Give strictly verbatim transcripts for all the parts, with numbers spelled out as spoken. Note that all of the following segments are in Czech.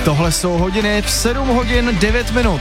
Tohle jsou hodiny v sedm hodin devět minut.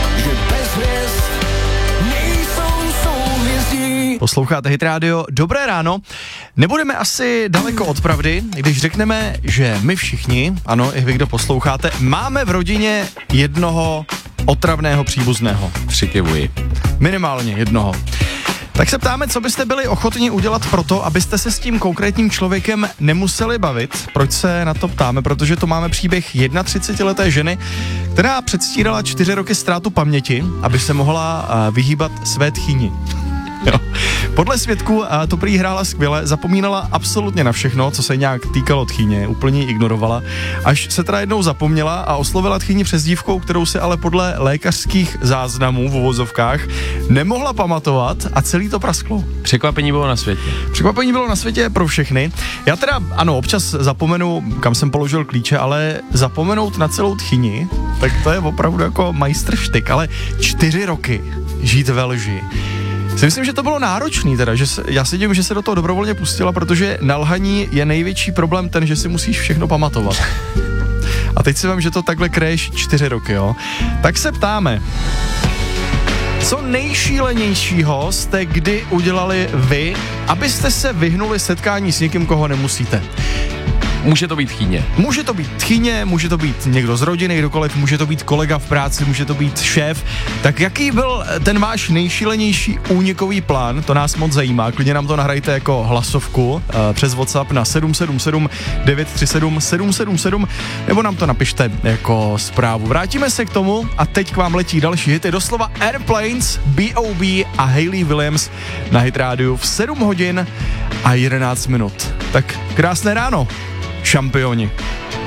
Posloucháte Hit Radio, dobré ráno. Nebudeme asi daleko od pravdy, když řekneme, že my všichni, ano, i vy, kdo posloucháte, máme v rodině jednoho otravného příbuzného. Přikivuji. Minimálně jednoho. Tak se ptáme, co byste byli ochotni udělat proto, abyste se s tím konkrétním člověkem nemuseli bavit. Proč se na to ptáme? Protože to máme příběh třicetijednoleté ženy, která předstírala čtyři roky ztrátu paměti, aby se mohla vyhýbat své tchýni. Jo. Podle svědků to prý hrála skvěle, zapomínala absolutně na všechno, co se nějak týkalo tchýně, úplně ji ignorovala, až se teda jednou zapomněla a oslovila tchýni přezdívkou, kterou si ale podle lékařských záznamů v uvozovkách nemohla pamatovat a celý to prasklo. Překvapení bylo na světě. Překvapení bylo na světě pro všechny. Já teda, ano, občas zapomenu, kam jsem položil klíče, ale zapomenout na celou tchýni, tak to je opravdu jako majstrštyk, ale čtyři roky žít ve lži. Si myslím, že to bylo náročný teda, že se, já si divím, že se do toho dobrovolně pustila, protože na lhaní je největší problém ten, že si musíš všechno pamatovat. A teď si vím, že to takhle kreješ čtyři roky, jo. Tak se ptáme, co nejšílenějšího jste kdy udělali vy, abyste se vyhnuli setkání s někým, koho nemusíte? Může to být tchýně. Může to být tchýně, může to být někdo z rodiny, kdokoliv, může to být kolega v práci, může to být šéf. Tak jaký byl ten váš nejšílenější únikový plán? To nás moc zajímá. Klidně nám to nahrajte jako hlasovku uh, přes WhatsApp na sedm sedm sedm devět tři sedm sedm sedm sedm nebo nám to napište jako zprávu. Vrátíme se k tomu a teď k vám letí další hity, doslova Airplanes, B O B a Hayley Williams na Hit Rádiu v sedm hodin a jedenáct minut. Tak krásné ráno, šampioni.